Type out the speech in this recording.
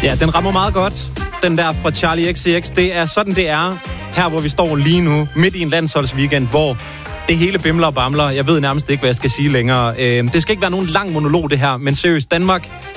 Ja, den rammer meget godt. Den der fra Charlie XCX. Det er sådan, det er her, hvor vi står lige nu, midt i en landsholdsweekend, hvor det hele bimler og bamler. Jeg ved nærmest ikke, hvad jeg skal sige længere. Det skal ikke være nogen lang monolog, det her, men seriøst, Danmark